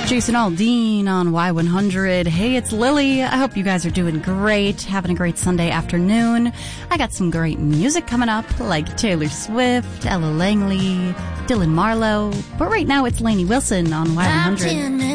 Jason Aldean on Y100. Hey, it's Lily. I hope you guys are doing great, having a great Sunday afternoon. I got some great music coming up, like Taylor Swift, Ella Langley, Dylan Marlowe. But right now, it's Lainey Wilson on Y100.